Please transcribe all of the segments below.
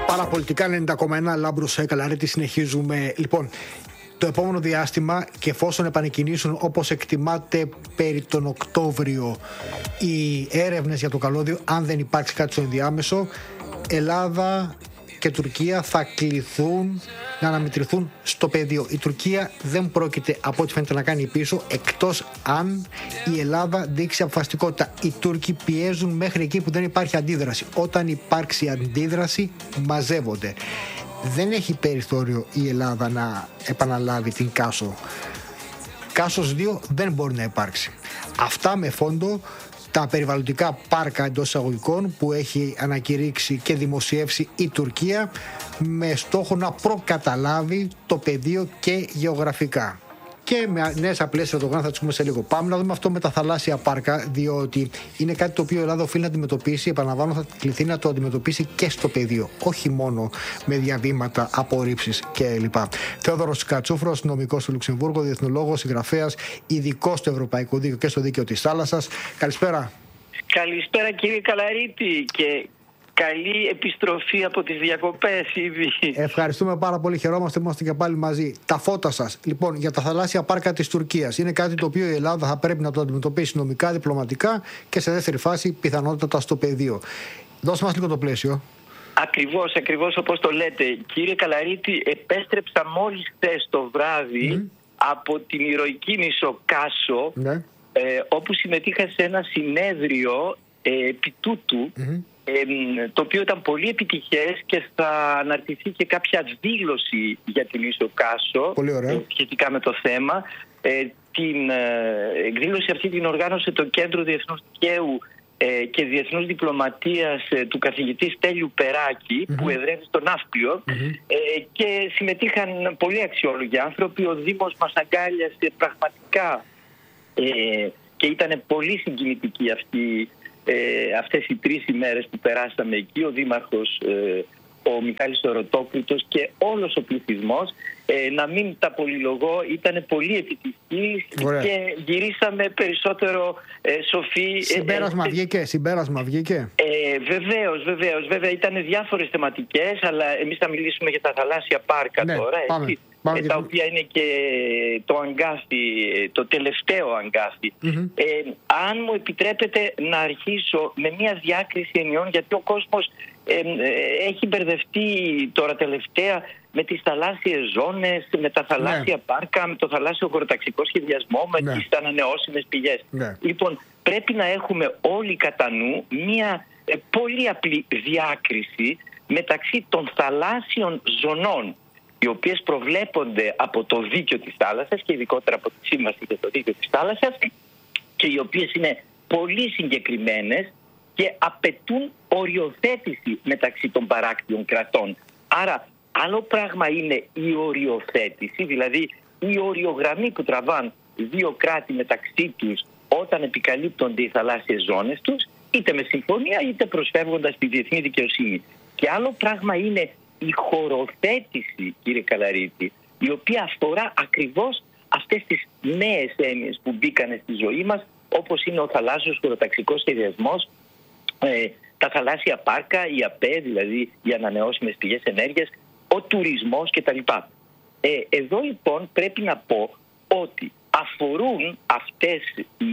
Παραπολιτικά 90,1 Λάμπρος Καλαρίτη. Συνεχίζουμε. Λοιπόν, το επόμενο διάστημα, και εφόσον επανεκκινήσουν όπως εκτιμάται περί τον Οκτώβριο οι έρευνες για το καλώδιο, αν δεν υπάρξει κάτι στο ενδιάμεσο, Ελλάδα και Τουρκία θα κληθούν να αναμετρηθούν στο πεδίο. Η Τουρκία δεν πρόκειται, από ό,τι φαίνεται, να κάνει πίσω, εκτός αν η Ελλάδα δείξει αποφασιστικότητα. Οι Τούρκοι πιέζουν μέχρι εκεί που δεν υπάρχει αντίδραση. Όταν υπάρξει αντίδραση, μαζεύονται. Δεν έχει περιθώριο η Ελλάδα να επαναλάβει την Κάσο. Κάσος 2 δεν μπορεί να υπάρξει. Αυτά με φόντο τα περιβαλλοντικά πάρκα εντός εισαγωγικών που έχει ανακηρύξει και δημοσιεύσει η Τουρκία, με στόχο να προκαταλάβει το πεδίο και γεωγραφικά. Και με νέες απλές ερωτογράμματα θα τις πούμε σε λίγο. Πάμε να δούμε αυτό με τα θαλάσσια πάρκα, διότι είναι κάτι το οποίο η Ελλάδα οφείλει να αντιμετωπίσει. Επαναλαμβάνω, θα κληθεί να το αντιμετωπίσει και στο πεδίο, όχι μόνο με διαβήματα, απορρίψεις κλπ. Θεόδωρος Κατσούφρος, νομικός του Λουξεμβούργου, διεθνολόγος, συγγραφέας, ειδικός στο Ευρωπαϊκό Δίκαιο και στο Δίκαιο της Θάλασσας. Καλησπέρα. Καλησπέρα, κύριε Καλαρίτη, και καλή επιστροφή από τις διακοπές ήδη. Ευχαριστούμε πάρα πολύ, χαιρόμαστε που είμαστε και πάλι μαζί. Τα φώτα σας, λοιπόν, για τα θαλάσσια πάρκα της Τουρκίας. Είναι κάτι το οποίο η Ελλάδα θα πρέπει να το αντιμετωπίσει νομικά, διπλωματικά και σε δεύτερη φάση πιθανότατα στο πεδίο. Δώσε μας λίγο το πλαίσιο. Ακριβώς όπως το λέτε. Κύριε Καλαρίτη, επέστρεψα μόλις χθες το βράδυ από την ηρωική νήσο Κάσο, όπου συμμετείχα σε ένα συνέδριο επί τούτου, το οποίο ήταν πολύ επιτυχές, και θα αναρτηθεί και κάποια δήλωση για την νήσο Κάσο σχετικά με το θέμα. Την εκδήλωση αυτή την οργάνωσε το Κέντρο Διεθνούς Δικαίου και Διεθνούς Διπλωματίας του καθηγητή Στέλιου Περάκη, που εδρεύει στο Ναύπλιο, και συμμετείχαν πολύ αξιόλογοι άνθρωποι. Ο Δήμος μας αγκάλιασε πραγματικά και ήταν πολύ συγκινητική αυτές οι 3 ημέρες που περάσαμε εκεί. Ο Δήμαρχος, ο Μιχάλης Ορωτόκριτος, και όλος ο πληθυσμός. Να μην τα πολυλογώ, ήταν πολύ επιτυχής και γυρίσαμε περισσότερο σοφοί. Συμπέρασμα βγήκε. Βεβαίως. Βέβαια ήταν διάφορες θεματικές, αλλά εμείς θα μιλήσουμε για τα θαλάσσια πάρκα τώρα. Τα οποία είναι και το αγκάθι, το τελευταίο αγκάθι. Αν μου επιτρέπετε να αρχίσω με μια διάκριση ενιών, γιατί ο κόσμος έχει μπερδευτεί τώρα τελευταία με τις θαλάσσιες ζώνες, με τα θαλάσσια πάρκα, με το θαλάσσιο χωροταξικό σχεδιασμό, με τις ανανεώσιμες πηγές. Λοιπόν, πρέπει να έχουμε όλοι κατά νου μια πολύ απλή διάκριση μεταξύ των θαλάσσιων ζωνών, οι οποίες προβλέπονται από το δίκαιο της θάλασσας και ειδικότερα από τη Σύμβαση για το δίκαιο της θάλασσας, και οι οποίες είναι πολύ συγκεκριμένες και απαιτούν οριοθέτηση μεταξύ των παράκτιων κρατών. Άρα άλλο πράγμα είναι η οριοθέτηση, δηλαδή η οριογραμμή που τραβάν 2 κράτη μεταξύ τους όταν επικαλύπτονται οι θαλάσσιες ζώνες τους, είτε με συμφωνία είτε προσφεύγοντας τη διεθνή δικαιοσύνη. Και άλλο πράγμα είναι η χωροθέτηση, κύριε Καλαρίτη, η οποία αφορά ακριβώς αυτές τις νέες έννοιες που μπήκανε στη ζωή μας, όπως είναι ο θαλάσσιος χωροταξικός σχεδιασμός, τα θαλάσσια πάρκα, η ΑΠΕ, δηλαδή οι ανανεώσιμες πηγές ενέργειας, ο τουρισμός κτλ. Εδώ λοιπόν πρέπει να πω ότι αφορούν αυτές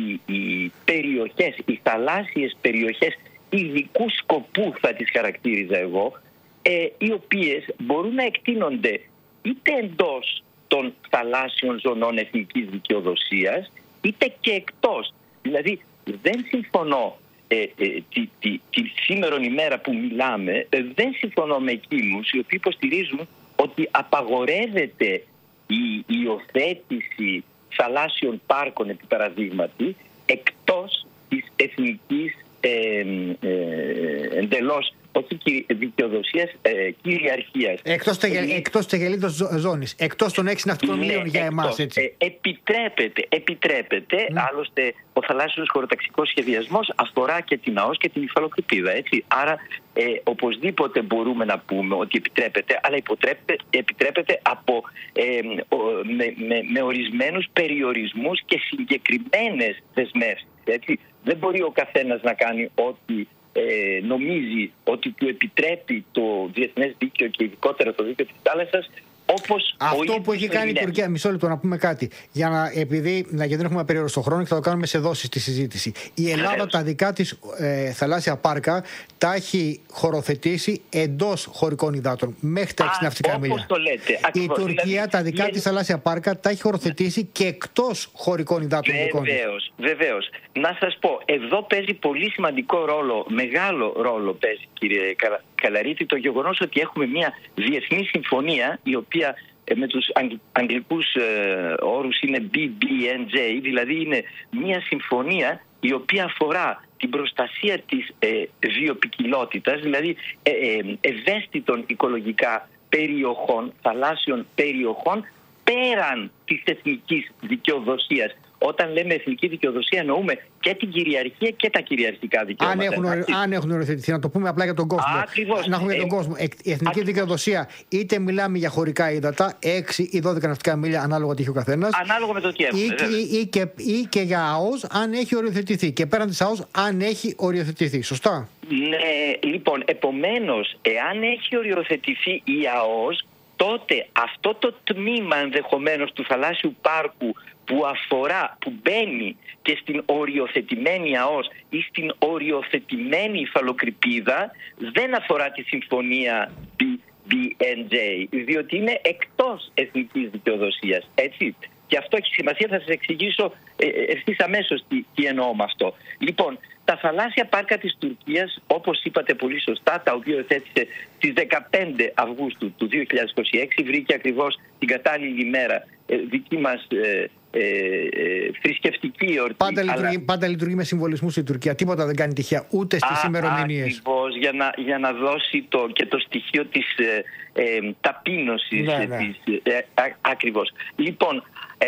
οι περιοχές, οι θαλάσσιες περιοχές ειδικού σκοπού, θα τις χαρακτήριζα εγώ, οι οποίες μπορούν να εκτείνονται είτε εντός των θαλάσσιων ζωνών εθνικής δικαιοδοσίας, είτε και εκτός. Δηλαδή δεν συμφωνώ τη σήμερον ημέρα που μιλάμε, δεν συμφωνώ με εκείνους οι οποίοι υποστηρίζουν ότι απαγορεύεται η υιοθέτηση θαλάσσιων πάρκων, επί παραδείγματι, εκτός της εθνικής εντελώς, όχι δικαιοδοσίας, κυριαρχίας. Εκτός της αγελίδος ζώνης, εκτός των 6 ναυτικών μίλων για εμάς, έτσι. Επιτρέπεται. Άλλωστε ο θαλάσσιος χωροταξικός σχεδιασμός αφορά και την ΑΟΣ και την υφαλοκρηπίδα, έτσι. Άρα οπωσδήποτε μπορούμε να πούμε ότι επιτρέπεται, αλλά επιτρέπεται με ορισμένους περιορισμούς και συγκεκριμένες δεσμεύσεις, έτσι. Δεν μπορεί ο καθένας να κάνει ό,τι νομίζει ότι του επιτρέπει το διεθνές δίκαιο και ειδικότερα το δίκαιο της θάλασσας. Αυτό που έχει κάνει η Τουρκία, μισό λεπτό να πούμε κάτι, γιατί δεν έχουμε απεριόριστο χρόνο και θα το κάνουμε σε δόσεις τη συζήτηση. Η Ελλάδα τα δικά της θαλάσσια πάρκα τα έχει χωροθετήσει εντός χωρικών υδάτων, μέχρι τα 6 ναυτικά μίλια. Η Τουρκία τα δικά της θαλάσσια πάρκα τα έχει χωροθετήσει και εκτός χωρικών υδάτων. Βεβαίως. Να σας πω, εδώ παίζει πολύ σημαντικό ρόλο, μεγάλο ρόλο παίζει, κύριε Καλαρίτη, το γεγονός ότι έχουμε μια διεθνή συμφωνία, η οποία με τους αγγλικούς όρους είναι BBNJ, δηλαδή είναι μια συμφωνία η οποία αφορά την προστασία της βιοποικιλότητας, δηλαδή ευαίσθητων οικολογικά περιοχών, θαλάσσιων περιοχών, πέραν της εθνικής δικαιοδοσίας. Όταν λέμε εθνική δικαιοδοσία εννοούμε και την κυριαρχία και τα κυριαρχικά δικαιώματα. Αν έχουν οριοθετηθεί, να το πούμε απλά για τον κόσμο. Ακριβώς. Να έχουμε για τον κόσμο. Η εθνική δικαιοδοσία, είτε μιλάμε για χωρικά ύδατα, 6 ή 12 ναυτικά μίλια, ανάλογα τι έχει ο καθένας. Ανάλογα με το τι έχουμε. Ή και για ΑΟΣ, αν έχει οριοθετηθεί. Και πέραν της ΑΟΣ, αν έχει οριοθετηθεί. Σωστά. Ναι, λοιπόν, επομένως, εάν έχει οριοθετηθεί η ΑΟΣ, τότε αυτό το τμήμα ενδεχομένως του θαλάσσιου πάρκου που μπαίνει και στην οριοθετημένη ΑΟΣ ή στην οριοθετημένη υφαλοκρηπίδα δεν αφορά τη συμφωνία BNJ, διότι είναι εκτός εθνικής δικαιοδοσίας, έτσι. Και αυτό έχει σημασία, θα σας εξηγήσω ευθύς αμέσως τι εννοώ με αυτό. Λοιπόν, τα θαλάσσια πάρκα της Τουρκίας, όπως είπατε πολύ σωστά, τα οποία θέτησε στις 15 Αυγούστου του 2026, βρήκε ακριβώς την κατάλληλη ημέρα δική μας θρησκευτική εορτή. Πάντα λειτουργεί με συμβολισμούς η Τουρκία. Τίποτα δεν κάνει τυχαία, ούτε στις ημερομηνίες. Ακριβώς, για να δώσει και το στοιχείο της ταπείνωσης. Ναι. Ακριβώς. Λοιπόν,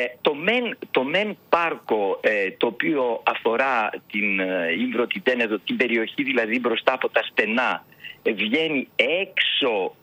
το μεν πάρκο, το οποίο αφορά την Ήμβρο Τιτένεδο, την περιοχή δηλαδή μπροστά από τα στενά, βγαίνει έξω